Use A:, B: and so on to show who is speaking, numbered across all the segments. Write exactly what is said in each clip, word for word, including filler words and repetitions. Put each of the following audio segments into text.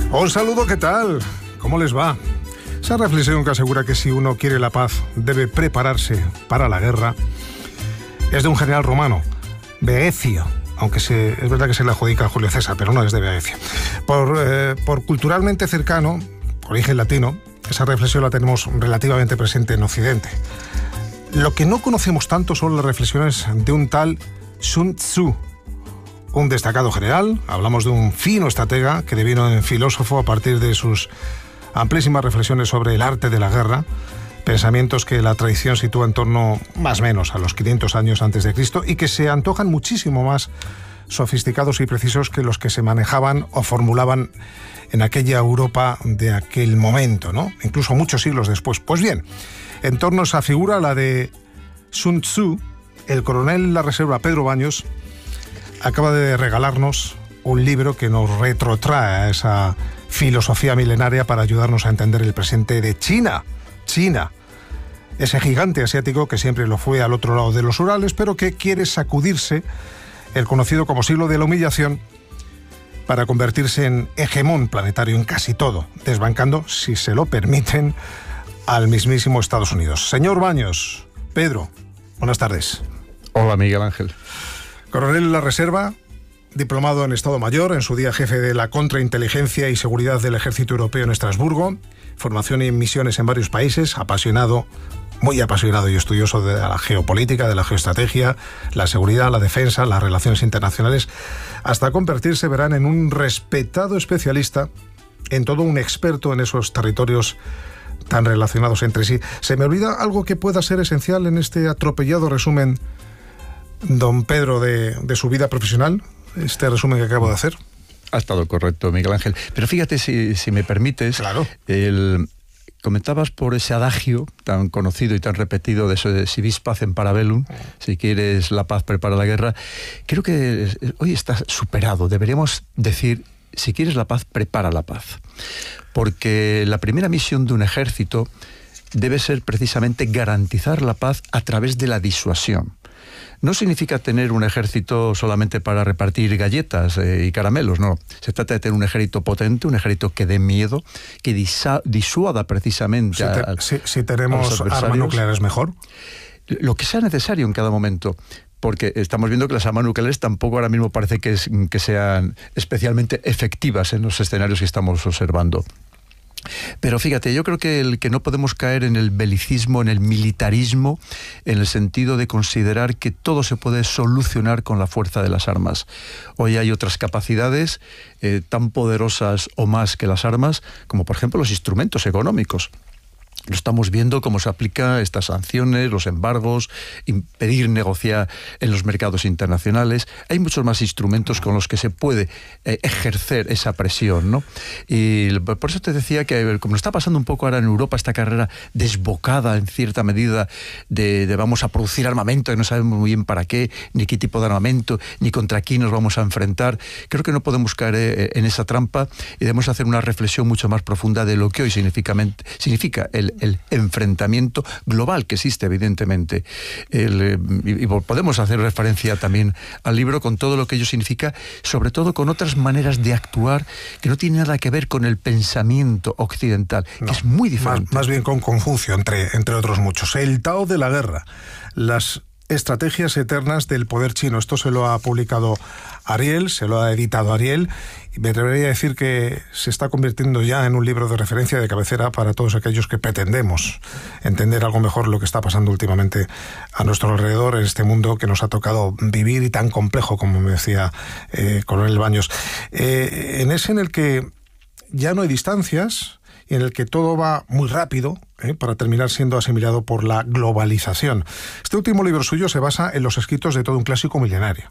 A: Un saludo, ¿qué tal? ¿Cómo les va? Esa reflexión que asegura que si uno quiere la paz debe prepararse para la guerra es de un general romano, Beecio, aunque se, es verdad que se le adjudica a Julio César, pero no es de Beecio. Por, eh, por culturalmente cercano, origen latino, esa reflexión la tenemos relativamente presente en Occidente. Lo que no conocemos tanto son las reflexiones de un tal Sun Tzu, un destacado general. Hablamos de un fino estratega que devino en filósofo a partir de sus amplísimas reflexiones sobre el arte de la guerra, pensamientos que la tradición sitúa en torno más o menos a los quinientos años antes de Cristo y que se antojan muchísimo más sofisticados y precisos que los que se manejaban o formulaban en aquella Europa de aquel momento, ¿no? Incluso muchos siglos después. Pues bien, en torno a esa figura, la de Sun Tzu, el coronel de la reserva Pedro Baños acaba de regalarnos un libro que nos retrotrae a esa filosofía milenaria para ayudarnos a entender el presente de China. China, ese gigante asiático que siempre lo fue al otro lado de los Urales, pero que quiere sacudirse el conocido como siglo de la humillación para convertirse en hegemón planetario en casi todo, desbancando, si se lo permiten, al mismísimo Estados Unidos. Señor Baños, Pedro, buenas tardes.
B: Hola, Miguel Ángel.
A: Coronel de la Reserva, diplomado en Estado Mayor, en su día jefe de la Contrainteligencia y Seguridad del Ejército Europeo en Estrasburgo, formación y misiones en varios países, apasionado, muy apasionado y estudioso de la geopolítica, de la geoestrategia, la seguridad, la defensa, las relaciones internacionales, hasta convertirse, verán, en un respetado especialista, en todo un experto en esos territorios tan relacionados entre sí. ¿Se me olvida algo que pueda ser esencial en este atropellado resumen, don Pedro, de, de su vida profesional? Este resumen que acabo de hacer.
B: Ha estado correcto, Miguel Ángel. Pero fíjate, si, si me permites,
A: claro.
B: el, comentabas por ese adagio tan conocido y tan repetido de eso de si vis pacem para bellum, si quieres la paz, prepara la guerra. Creo que hoy está superado. Deberíamos decir, si quieres la paz, prepara la paz. Porque la primera misión de un ejército debe ser precisamente garantizar la paz a través de la disuasión. No significa tener un ejército solamente para repartir galletas eh, y caramelos, no. Se trata de tener un ejército potente, un ejército que dé miedo, que disa, disuada precisamente
A: si te,
B: a,
A: si, si tenemos armas nucleares, mejor.
B: Lo que sea necesario en cada momento. Porque estamos viendo que las armas nucleares tampoco ahora mismo parece que, es, que sean especialmente efectivas en los escenarios que estamos observando. Pero fíjate, yo creo que, el, que no podemos caer en el belicismo, en el militarismo, en el sentido de considerar que todo se puede solucionar con la fuerza de las armas. Hoy hay otras capacidades eh, tan poderosas o más que las armas, como por ejemplo los instrumentos económicos. Lo estamos viendo cómo se aplican estas sanciones, los embargos, impedir negociar en los mercados internacionales. Hay muchos más instrumentos con los que se puede eh, ejercer esa presión, ¿no? Y por eso te decía que, como está pasando un poco ahora en Europa, esta carrera desbocada en cierta medida de, de vamos a producir armamento y no sabemos muy bien para qué, ni qué tipo de armamento, ni contra quién nos vamos a enfrentar, creo que no podemos caer eh, en esa trampa y debemos hacer una reflexión mucho más profunda de lo que hoy significa, significa el el enfrentamiento global que existe, evidentemente. El, y, y podemos hacer referencia también al libro con todo lo que ello significa, sobre todo con otras maneras de actuar que no tienen nada que ver con el pensamiento occidental, no, que es muy diferente.
A: Más, más bien con Confucio, entre, entre otros muchos. El Tao de la guerra, las estrategias eternas del poder chino. Esto se lo ha publicado Ariel, se lo ha editado Ariel, y me atrevería a decir que se está convirtiendo ya en un libro de referencia de cabecera para todos aquellos que pretendemos entender algo mejor lo que está pasando últimamente a nuestro alrededor en este mundo que nos ha tocado vivir y tan complejo, como me decía eh, Coronel Baños. Eh, en ese en el que ya no hay distancias y en el que todo va muy rápido, ¿eh? para terminar siendo asimilado por la globalización. Este último libro suyo se basa en los escritos de todo un clásico milenario,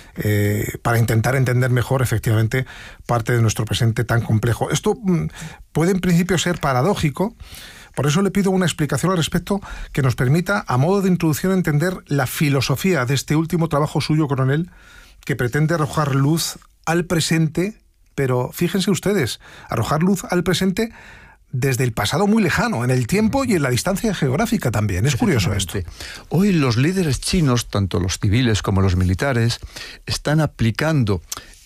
A: eh, para intentar entender mejor, efectivamente, parte de nuestro presente tan complejo. Esto mmm, puede en principio ser paradójico. Por eso le pido una explicación al respecto que nos permita, a modo de introducción, entender la filosofía de este último trabajo suyo, coronel, que pretende arrojar luz al presente, pero fíjense ustedes, arrojar luz al presente desde el pasado muy lejano, en el tiempo y en la distancia geográfica también. Es curioso esto.
B: Hoy los líderes chinos, tanto los civiles como los militares, están aplicando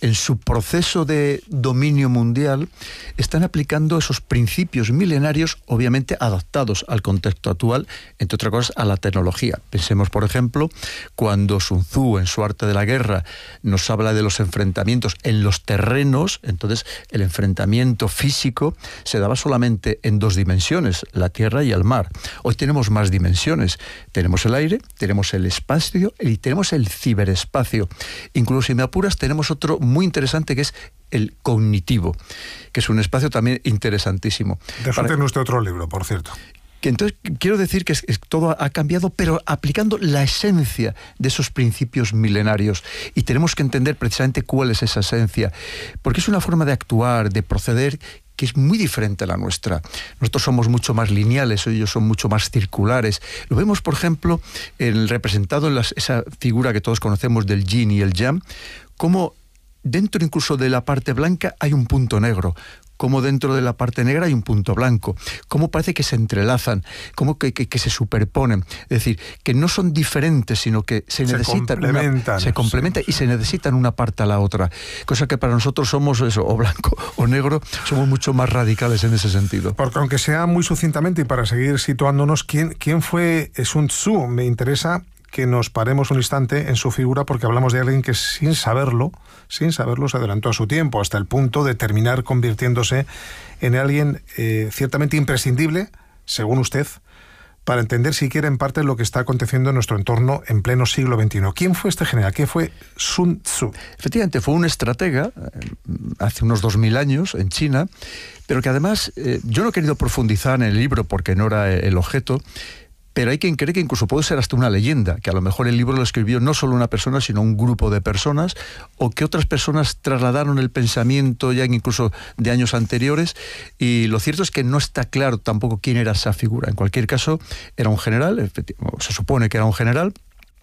B: en su proceso de dominio mundial, están aplicando esos principios milenarios, obviamente adaptados al contexto actual, entre otras cosas a la tecnología. Pensemos, por ejemplo, cuando Sun Tzu, en su Arte de la Guerra, nos habla de los enfrentamientos en los terrenos. Entonces el enfrentamiento físico se daba solamente en dos dimensiones, la tierra y el mar. Hoy tenemos más dimensiones. Tenemos el aire, tenemos el espacio y tenemos el ciberespacio. Incluso, si me apuras, tenemos otro muy interesante que es el cognitivo, que es un espacio también interesantísimo.
A: Déjate Para... en usted otro libro, por cierto.
B: Que entonces quiero decir que es, es, todo ha cambiado, pero aplicando la esencia de esos principios milenarios. Y tenemos que entender precisamente cuál es esa esencia, porque es una forma de actuar, de proceder, que es muy diferente a la nuestra. Nosotros somos mucho más lineales, ellos son mucho más circulares. Lo vemos, por ejemplo, en, representado en las, esa figura que todos conocemos del yin y el yang, como dentro incluso de la parte blanca hay un punto negro, como dentro de la parte negra hay un punto blanco, cómo parece que se entrelazan, cómo que, que, que se superponen. Es decir, que no son diferentes, sino que se, se necesitan,
A: complementan,
B: una, se complementan
A: sí,
B: y
A: sí.
B: se necesitan una parte a la otra. Cosa que para nosotros somos eso, o blanco o negro, somos mucho más radicales en ese sentido.
A: Porque aunque sea muy sucintamente y para seguir situándonos, ¿quién, quién fue Sun Tzu? Me interesa que nos paremos un instante en su figura, porque hablamos de alguien que sin saberlo, sin saberlo se adelantó a su tiempo, hasta el punto de terminar convirtiéndose en alguien eh, ciertamente imprescindible, según usted, para entender siquiera en parte lo que está aconteciendo en nuestro entorno en pleno siglo veintiuno. ¿Quién fue este general? ¿Quién fue Sun Tzu?
B: Efectivamente, fue un estratega eh, hace unos dos mil años en China, pero que además, eh, yo no he querido profundizar en el libro porque no era el objeto, pero hay quien cree que incluso puede ser hasta una leyenda, que a lo mejor el libro lo escribió no solo una persona, sino un grupo de personas, o que otras personas trasladaron el pensamiento ya incluso de años anteriores, y lo cierto es que no está claro tampoco quién era esa figura. En cualquier caso, era un general, se supone que era un general,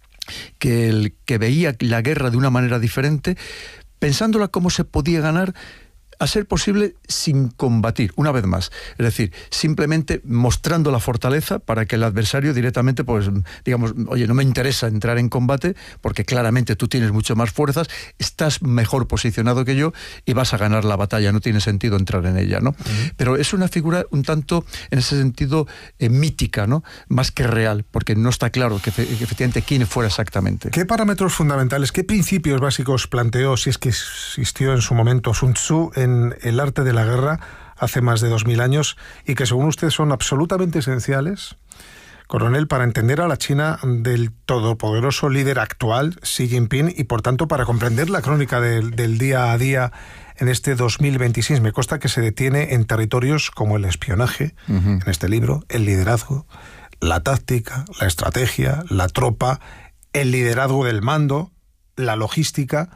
B: que, el, que veía la guerra de una manera diferente, pensándola cómo se podía ganar, a ser posible sin combatir, una vez más. Es decir, simplemente mostrando la fortaleza para que el adversario directamente, pues, digamos, oye, no me interesa entrar en combate porque claramente tú tienes mucho más fuerzas, estás mejor posicionado que yo y vas a ganar la batalla, no tiene sentido entrar en ella, ¿no? Uh-huh. Pero es una figura un tanto, en ese sentido, eh, mítica, ¿no? Más que real, porque no está claro que, que efectivamente quién fuera exactamente.
A: ¿Qué parámetros fundamentales, qué principios básicos planteó, si es que existió en su momento, Sun Tzu en El Arte de la Guerra hace más de dos mil años, y que según usted son absolutamente esenciales, coronel, para entender a la China del todopoderoso líder actual, Xi Jinping, y por tanto para comprender la crónica del, del día a día en este dos mil veintiséis? Me consta que se detiene en territorios como el espionaje, uh-huh. en este libro, el liderazgo, la táctica, la estrategia, la tropa, el liderazgo del mando, la logística.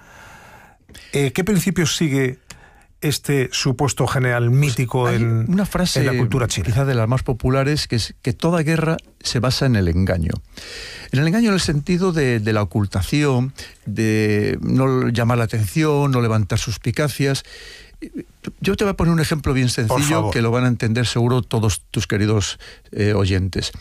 A: Eh, ¿Qué principios sigue este supuesto general mítico
B: pues
A: en,
B: una frase,
A: en la cultura china?
B: Quizá de las más populares, que es que toda guerra se basa en el engaño. En el engaño en el sentido de, de la ocultación, de no llamar la atención, no levantar suspicacias. Yo te voy a poner un ejemplo bien sencillo que lo van a entender seguro todos tus queridos eh, oyentes.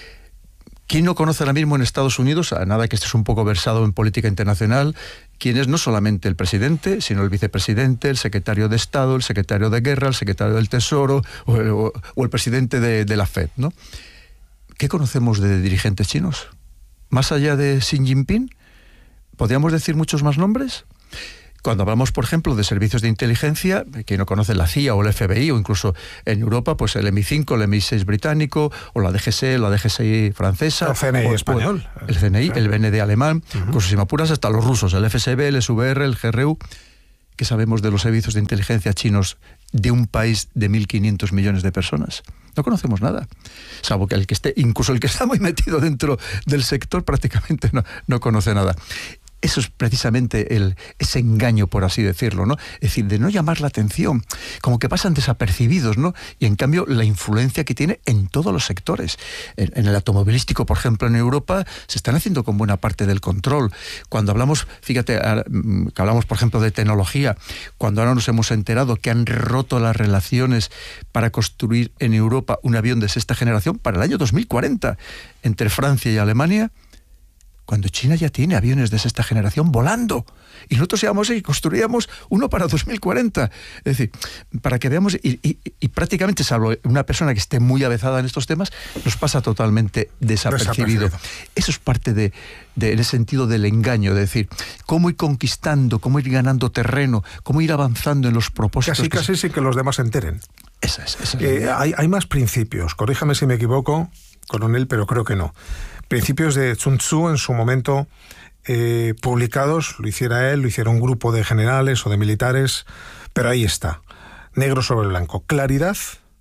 B: ¿Quién no conoce ahora mismo en Estados Unidos, a nada que estés un poco versado en política internacional, quién es no solamente el presidente, sino el vicepresidente, el secretario de Estado, el secretario de Guerra, el secretario del Tesoro o el, o, o el presidente de, de la Fed, ¿no? ¿Qué conocemos de dirigentes chinos? Más allá de Xi Jinping, ¿podríamos decir muchos más nombres? Cuando hablamos, por ejemplo, de servicios de inteligencia, quien no conoce la C I A o el F B I, o incluso en Europa, pues el M I cinco, el M I seis británico, o la D G S, la D G S I francesa.
A: El C N I
B: o,
A: español.
B: O el C N I, el B N D alemán, uh-huh. incluso si me apuras hasta los rusos, el F S B, el S V R, el G R U. ¿Qué sabemos de los servicios de inteligencia chinos de un país de mil quinientos millones de personas? No conocemos nada. Salvo que el que esté, incluso el que está muy metido dentro del sector, prácticamente no, no conoce nada. Eso es precisamente el, ese engaño, por así decirlo, ¿no? Es decir, de no llamar la atención, como que pasan desapercibidos, ¿no? Y en cambio la influencia que tiene en todos los sectores. En, en el automovilístico, por ejemplo, en Europa, se están haciendo con buena parte del control. Cuando hablamos, fíjate, que hablamos, por ejemplo, de tecnología, cuando ahora nos hemos enterado que han roto las relaciones para construir en Europa un avión de sexta generación para el año dos mil cuarenta entre Francia y Alemania, cuando China ya tiene aviones de sexta generación volando. Y nosotros íbamos y construíamos uno para dos mil cuarenta. Es decir, para que veamos, y, y, y prácticamente, salvo una persona que esté muy avezada en estos temas, nos pasa totalmente desapercibido. desapercibido. Eso es parte de, de, en el sentido del engaño, de decir, cómo ir conquistando, cómo ir ganando terreno, cómo ir avanzando en los propósitos.
A: Casi, casi sin que los demás se enteren.
B: Esa es, esa es
A: eh, hay, hay más principios, corríjame si me equivoco, coronel, pero creo que no. Principios de Sun Tzu en su momento eh, publicados, lo hiciera él, lo hiciera un grupo de generales o de militares, pero ahí está, negro sobre blanco. Claridad,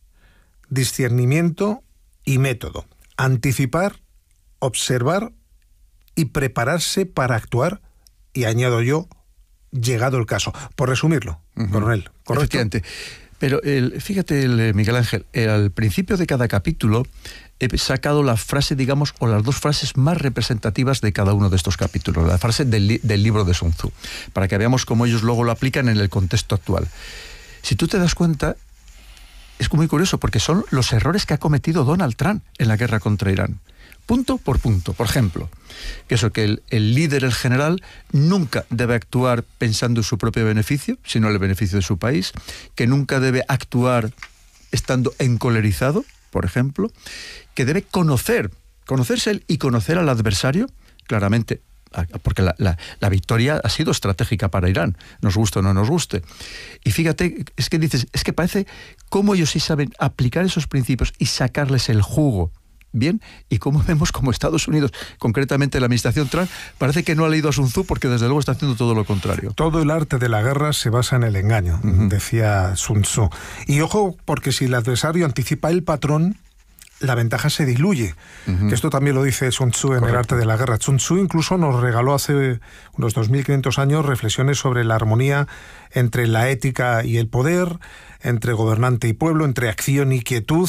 A: discernimiento y método. Anticipar, observar y prepararse para actuar, y añado yo, llegado el caso. Por resumirlo, uh-huh. coronel, ¿correcto?
B: Efectivamente. Pero el, fíjate, el, Miguel Ángel, el, al principio de cada capítulo he sacado la frase, digamos, o las dos frases más representativas de cada uno de estos capítulos, la frase del, del libro de Sun Tzu, para que veamos cómo ellos luego lo aplican en el contexto actual. Si tú te das cuenta, es muy curioso, porque son los errores que ha cometido Donald Trump en la guerra contra Irán. Punto por punto. Por ejemplo, que eso, que el, el líder, el general, nunca debe actuar pensando en su propio beneficio, sino en el beneficio de su país, que nunca debe actuar estando encolerizado, por ejemplo, que debe conocer, conocerse él y conocer al adversario, claramente, porque la, la, la victoria ha sido estratégica para Irán, nos guste o no nos guste. Y fíjate, es que dices, es que parece cómo ellos sí saben aplicar esos principios y sacarles el jugo. Bien, y como vemos como Estados Unidos, concretamente la administración Trump, parece que no ha leído a Sun Tzu, porque desde luego está haciendo todo lo contrario.
A: Todo el arte de la guerra se basa en el engaño, uh-huh. decía Sun Tzu. Y ojo, porque si el adversario anticipa el patrón, la ventaja se diluye. Uh-huh. Que esto también lo dice Sun Tzu en Correcto. El arte de la guerra. Sun Tzu incluso nos regaló hace unos dos mil quinientos años reflexiones sobre la armonía entre la ética y el poder, entre gobernante y pueblo, entre acción y quietud.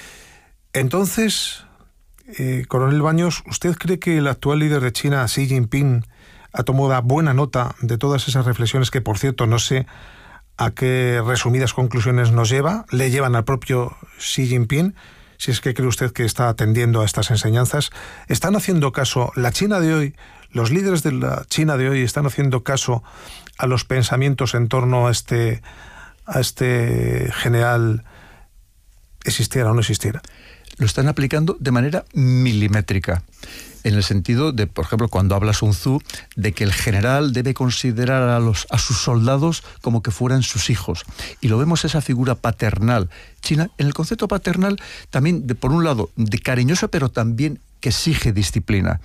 A: Entonces, eh, coronel Baños, ¿usted cree que el actual líder de China, Xi Jinping, ha tomado buena nota de todas esas reflexiones que, por cierto, no sé a qué resumidas conclusiones nos lleva, le llevan al propio Xi Jinping? Si es que cree usted que está atendiendo a estas enseñanzas, ¿están haciendo caso la China de hoy, los líderes de la China de hoy están haciendo caso a los pensamientos en torno a este, a este general, existiera o no existiera?
B: Lo están aplicando de manera milimétrica, en el sentido de, por ejemplo, cuando habla Sun Tzu, de que el general debe considerar a, los, a sus soldados como que fueran sus hijos. Y lo vemos esa figura paternal. China, en el concepto paternal, también, de, por un lado, de cariñoso, pero también que exige disciplina.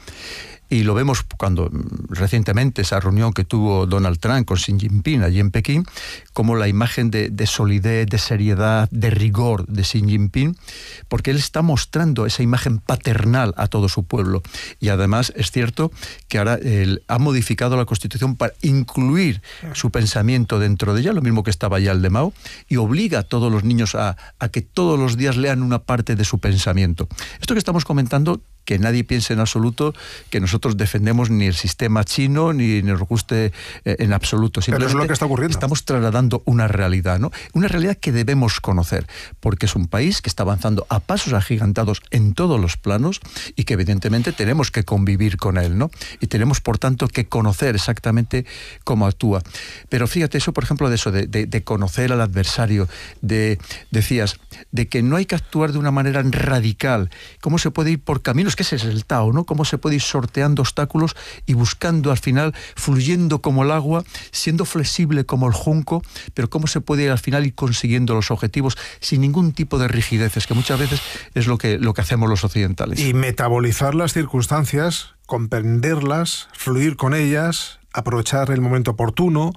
B: Y lo vemos cuando recientemente esa reunión que tuvo Donald Trump con Xi Jinping allí en Pekín, como la imagen de, de solidez, de seriedad, de rigor de Xi Jinping, porque él está mostrando esa imagen paternal a todo su pueblo. Y además es cierto que ahora él ha modificado la Constitución para incluir su pensamiento dentro de ella, lo mismo que estaba ya el de Mao, y obliga a todos los niños a, a que todos los días lean una parte de su pensamiento. Esto que estamos comentando, que nadie piense en absoluto que nosotros defendemos ni el sistema chino ni nos guste eh, en absoluto.
A: Pero es lo que está ocurriendo.
B: Estamos trasladando una realidad, ¿no? Una realidad que debemos conocer, porque es un país que está avanzando a pasos agigantados en todos los planos y que evidentemente tenemos que convivir con él, ¿no? Y tenemos, por tanto, que conocer exactamente cómo actúa. Pero fíjate, eso, por ejemplo, de eso, de, de, de conocer al adversario, de, decías, de que no hay que actuar de una manera radical. ¿Cómo se puede ir por caminos? Que ese es el Tao, ¿no? Cómo se puede ir sorteando obstáculos y buscando al final, fluyendo como el agua, siendo flexible como el junco, pero cómo se puede al final ir consiguiendo los objetivos sin ningún tipo de rigideces, que muchas veces es lo que, lo que hacemos los occidentales.
A: Y metabolizar las circunstancias, comprenderlas, fluir con ellas, aprovechar el momento oportuno,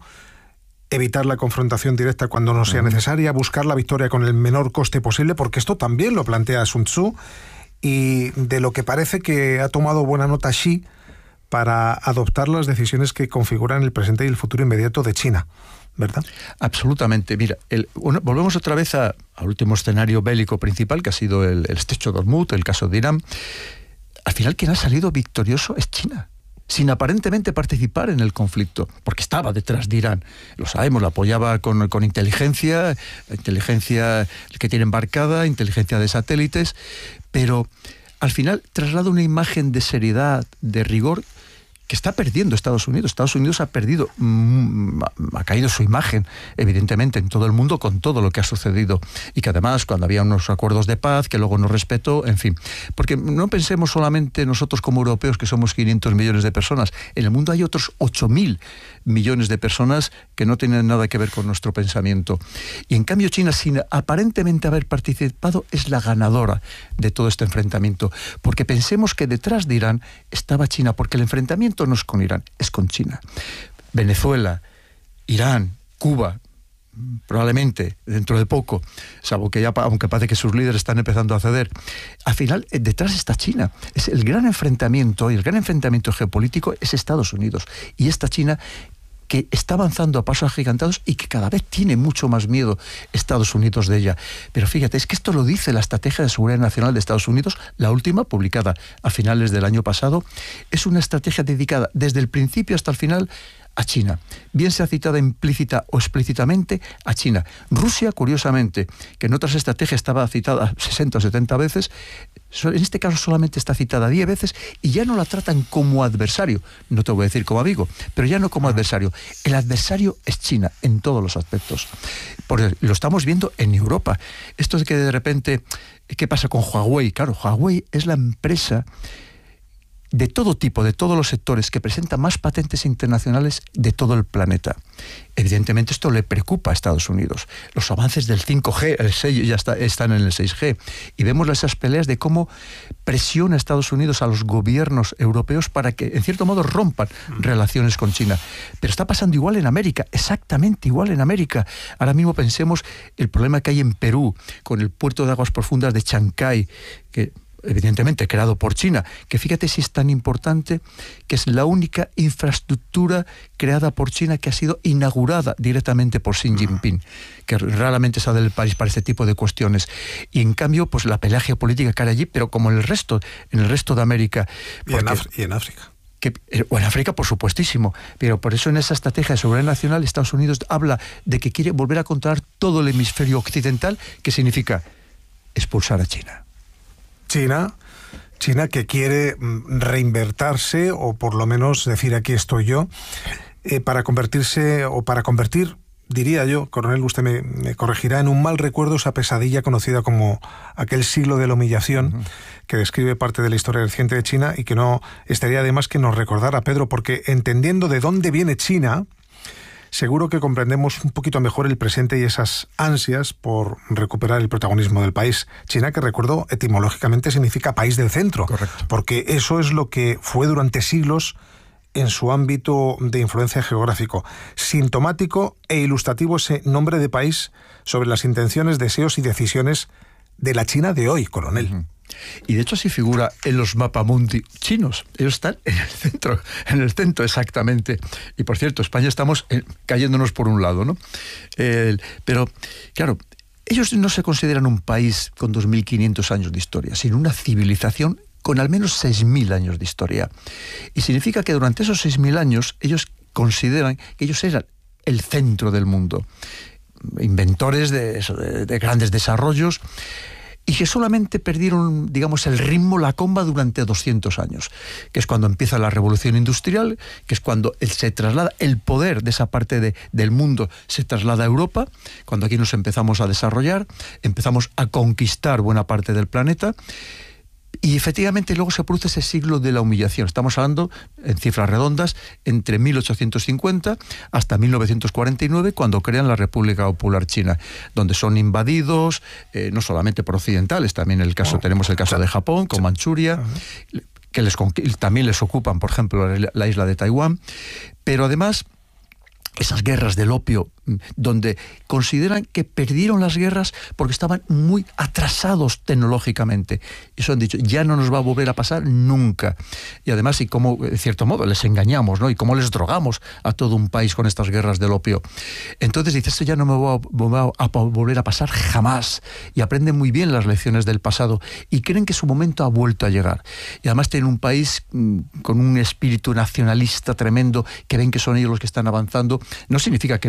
A: evitar la confrontación directa cuando no sea necesaria, buscar la victoria con el menor coste posible, porque esto también lo plantea Sun Tzu, y de lo que parece que ha tomado buena nota Xi para adoptar las decisiones que configuran el presente y el futuro inmediato de China, ¿verdad?
B: Absolutamente. Mira, el, bueno, volvemos otra vez a, al último escenario bélico principal, que ha sido el, el estrecho de Hormuz, el caso de Irán. Al final, quien ha salido victorioso es China, sin aparentemente participar en el conflicto, porque estaba detrás de Irán. Lo sabemos, lo apoyaba con, con inteligencia, inteligencia que tiene embarcada, inteligencia de satélites, pero al final traslada una imagen de seriedad, de rigor, que está perdiendo Estados Unidos. Estados Unidos ha perdido, mmm, ha caído su imagen, evidentemente, en todo el mundo con todo lo que ha sucedido. Y que además, cuando había unos acuerdos de paz, que luego no respetó, en fin. Porque no pensemos solamente nosotros como europeos, que somos quinientos millones de personas. En el mundo hay otros ocho mil millones de personas que no tienen nada que ver con nuestro pensamiento. Y en cambio China, sin aparentemente haber participado, es la ganadora de todo este enfrentamiento. Porque pensemos que detrás de Irán estaba China, porque el enfrentamiento no es con Irán, es con China. Venezuela, Irán, Cuba, probablemente dentro de poco, salvo que ya, aunque parece que sus líderes están empezando a ceder, al final detrás está China. Es el gran enfrentamiento, y el gran enfrentamiento geopolítico es Estados Unidos. Y esta China que está avanzando a pasos agigantados y que cada vez tiene mucho más miedo Estados Unidos de ella. Pero fíjate, es que esto lo dice la Estrategia de Seguridad Nacional de Estados Unidos, la última, publicada a finales del año pasado. Es una estrategia dedicada desde el principio hasta el final a China, bien sea citada implícita o explícitamente a China. Rusia, curiosamente, que en otras estrategias estaba citada sesenta o setenta veces, en este caso solamente está citada diez veces y ya no la tratan como adversario. No te voy a decir como amigo, pero ya no como adversario. El adversario es China en todos los aspectos. Porque lo estamos viendo en Europa. Esto de que de repente, ¿qué pasa con Huawei? Claro, Huawei es la empresa de todo tipo, de todos los sectores, que presenta más patentes internacionales de todo el planeta. Evidentemente esto le preocupa a Estados Unidos. Los avances del cinco G, el seis ya está, están en el seis G, y vemos esas peleas de cómo presiona Estados Unidos a los gobiernos europeos para que, en cierto modo, rompan relaciones con China. Pero está pasando igual en América, exactamente igual en América. Ahora mismo pensemos el problema que hay en Perú, con el puerto de aguas profundas de Chancay, que evidentemente creado por China, que fíjate si es tan importante, que es la única infraestructura creada por China que ha sido inaugurada directamente por Xi Jinping, que raramente sale del país para este tipo de cuestiones. Y en cambio, pues la pelea geopolítica que hay allí, pero como en el resto, en el resto de América.
A: Y en, Af- y en África.
B: Que, o en África, por supuestísimo, pero por eso en esa estrategia de seguridad nacional Estados Unidos habla de que quiere volver a controlar todo el hemisferio occidental, que significa expulsar a China.
A: China, China que quiere reinvertirse, o por lo menos decir aquí estoy yo, eh, para convertirse, o para convertir, diría yo, coronel, usted me, me corregirá, en un mal recuerdo esa pesadilla conocida como aquel siglo de la humillación, uh-huh, que describe parte de la historia reciente de China, y que no estaría de más que nos recordara, Pedro, porque entendiendo de dónde viene China, seguro que comprendemos un poquito mejor el presente y esas ansias por recuperar el protagonismo del país. China, que recuerdo, etimológicamente significa país del centro.
B: Correcto.
A: Porque eso es lo que fue durante siglos en su ámbito de influencia geográfico. Sintomático e ilustrativo ese nombre de país sobre las intenciones, deseos y decisiones de la China de hoy, coronel. Uh-huh.
B: Y de hecho así figura en los mapamundi chinos. Ellos están en el centro, en el centro exactamente. Y por cierto, España estamos eh, cayéndonos por un lado, ¿no? Eh, pero, claro, ellos no se consideran un país con dos mil quinientos años de historia, sino una civilización con al menos seis mil años de historia. Y significa que durante esos seis mil años ellos consideran que ellos eran el centro del mundo. Inventores de, eso, de, de grandes desarrollos, y que solamente perdieron, digamos, el ritmo, la comba durante doscientos años, que es cuando empieza la revolución industrial, que es cuando se traslada el poder de esa parte de, del mundo, se traslada a Europa, cuando aquí nos empezamos a desarrollar, empezamos a conquistar buena parte del planeta. Y efectivamente luego se produce ese siglo de la humillación. Estamos hablando, en cifras redondas, entre mil ochocientos cincuenta hasta mil novecientos cuarenta y nueve, cuando crean la República Popular China, donde son invadidos, eh, no solamente por occidentales, también el caso, oh, tenemos el caso de Japón, con Manchuria, uh-huh, que les, también les ocupan, por ejemplo, la isla de Taiwán, pero además esas guerras del opio, donde consideran que perdieron las guerras porque estaban muy atrasados tecnológicamente. Eso han dicho, ya no nos va a volver a pasar nunca. Y además, y cómo, de cierto modo, les engañamos, ¿no? Y cómo les drogamos a todo un país con estas guerras del opio. Entonces dice, esto ya no me va a, va a volver a pasar jamás. Y aprenden muy bien las lecciones del pasado y creen que su momento ha vuelto a llegar. Y además tienen un país mmm, con un espíritu nacionalista tremendo, que ven que son ellos los que están avanzando. No significa que no haya oposición,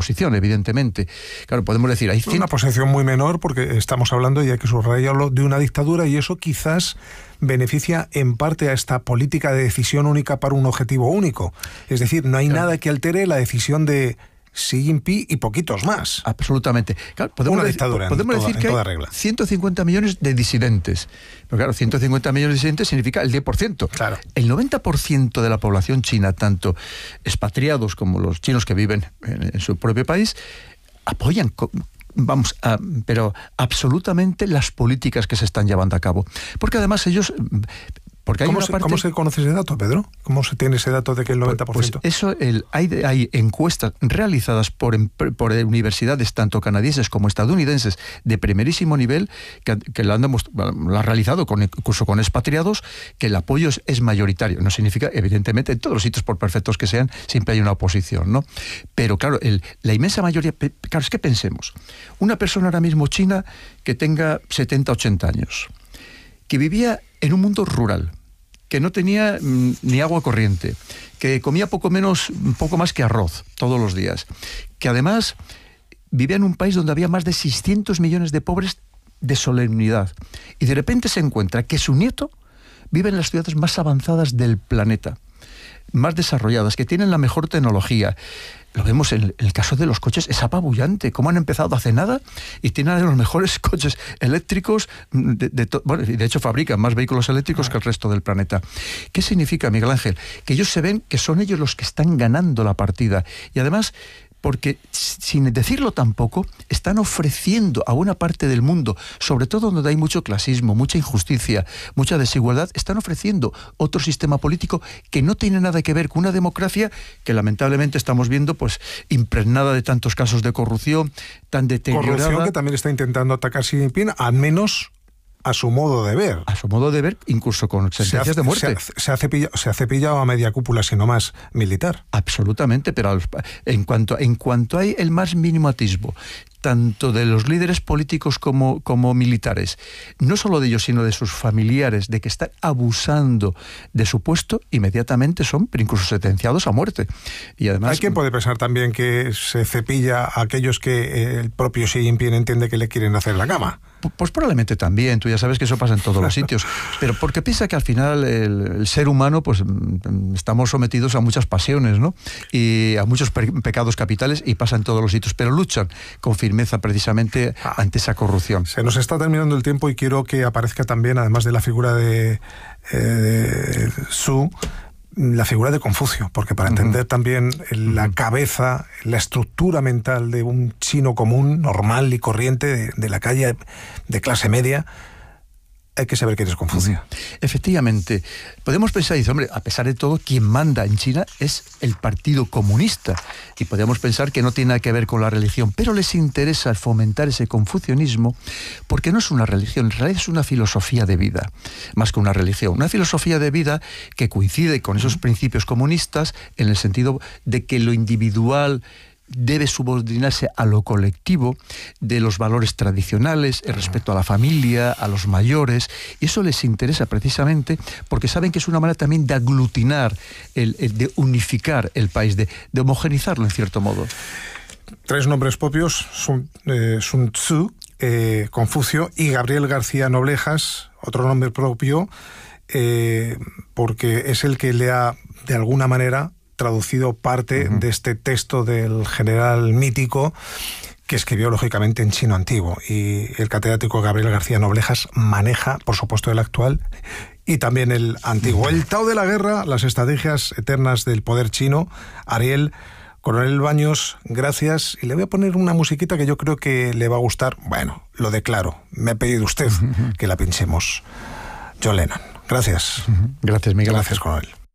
B: posición, evidentemente. Claro, podemos decir... Hay
A: una posición muy menor, porque estamos hablando, y hay que subrayarlo, de una dictadura, y eso quizás beneficia en parte a esta política de decisión única para un objetivo único. Es decir, no hay claro. nada que altere la decisión de Xi Jinping y poquitos más.
B: Absolutamente. Claro, podemos
A: una
B: decir,
A: dictadura
B: podemos
A: en toda,
B: decir que
A: en toda
B: hay
A: regla.
B: ciento cincuenta millones de disidentes. Pero claro, ciento cincuenta millones de disidentes significa el diez por ciento.
A: Claro.
B: El noventa por ciento de la población china, tanto expatriados como los chinos que viven en, en su propio país, apoyan... Vamos, a, pero absolutamente las políticas que se están llevando a cabo. Porque además ellos... Porque hay
A: ¿Cómo,
B: una
A: se,
B: parte...
A: ¿Cómo se conoce ese dato, Pedro? ¿Cómo se tiene ese dato de que el noventa por ciento?
B: Pues eso, el, hay, hay encuestas realizadas por, por universidades tanto canadienses como estadounidenses de primerísimo nivel que, que lo han, lo han realizado con, incluso con expatriados, que el apoyo es, es mayoritario. No significa, evidentemente, en todos los sitios, por perfectos que sean, siempre hay una oposición, ¿no? Pero claro, el, la inmensa mayoría... Claro, es que pensemos, una persona ahora mismo china que tenga setenta, ochenta años, que vivía en un mundo rural, que no tenía mm, ni agua corriente, que comía poco menos, poco más que arroz todos los días, que además vivía en un país donde había más de seiscientos millones de pobres de solemnidad, y de repente se encuentra que su nieto vive en las ciudades más avanzadas del planeta, más desarrolladas, que tienen la mejor tecnología. Lo vemos en el caso de los coches, es apabullante, cómo han empezado hace nada y tienen uno de los mejores coches eléctricos, de, de, to, bueno, de hecho fabrican más vehículos eléctricos que el resto del planeta. ¿Qué significa, Miguel Ángel? Que ellos se ven que son ellos los que están ganando la partida, y además... porque, sin decirlo tampoco, están ofreciendo a buena parte del mundo, sobre todo donde hay mucho clasismo, mucha injusticia, mucha desigualdad, están ofreciendo otro sistema político que no tiene nada que ver con una democracia que lamentablemente estamos viendo pues impregnada de tantos casos de corrupción, tan deteriorada.
A: Corrupción que también está intentando atacar Xi Jinping, al menos... a su modo de ver.
B: A su modo de ver, incluso con sentencias de muerte.
A: Se ha, se, ha cepillado, se ha cepillado a media cúpula, sino más militar.
B: Absolutamente, pero en cuanto, en cuanto hay el más mínimo atisbo, tanto de los líderes políticos como, como militares, no solo de ellos, sino de sus familiares, de que están abusando de su puesto, inmediatamente son incluso sentenciados a muerte. Y además...
A: Hay quien puede pensar también que se cepilla a aquellos que el propio Xi Jinping entiende que le quieren hacer la cama.
B: Pues probablemente también, tú ya sabes que eso pasa en todos los sitios, pero porque piensa que al final el, el ser humano, pues estamos sometidos a muchas pasiones, ¿no? Y a muchos pe pecados capitales, y pasa en todos los sitios, pero luchan con firmeza precisamente ah, ante esa corrupción.
A: Se nos está terminando el tiempo y quiero que aparezca también, además de la figura de, eh, de Su, la figura de Confucio, porque para entender uh-huh. también la uh-huh. cabeza, la estructura mental de un chino común, normal y corriente, de, de la calle, de clase media, hay que saber quién es Confucio.
B: Efectivamente. Podemos pensar, dice, hombre, a pesar de todo, quien manda en China es el Partido Comunista. Y podemos pensar que no tiene nada que ver con la religión, pero les interesa fomentar ese confucianismo porque no es una religión, en realidad es una filosofía de vida, más que una religión. Una filosofía de vida que coincide con esos principios comunistas en el sentido de que lo individual debe subordinarse a lo colectivo, de los valores tradicionales, el respeto a la familia, a los mayores, y eso les interesa precisamente porque saben que es una manera también de aglutinar, el, el, de unificar el país, de, de homogenizarlo en cierto modo.
A: Tres nombres propios, Sun, eh, Sun Tzu, eh, Confucio, y Gabriel García Noblejas, otro nombre propio, eh, porque es el que le ha, de alguna manera, traducido parte uh-huh. de este texto del general mítico que escribió lógicamente en chino antiguo, y el catedrático Gabriel García Noblejas maneja, por supuesto, el actual y también el antiguo. El Tao de la guerra, las estrategias eternas del poder chino. Ariel, Coronel Baños, gracias, y le voy a poner una musiquita que yo creo que le va a gustar. Bueno, lo declaro, me ha pedido usted uh-huh. que la pinchemos. John Lennon. Gracias.
B: Uh-huh. Gracias, Miguel.
A: Gracias, Coronel.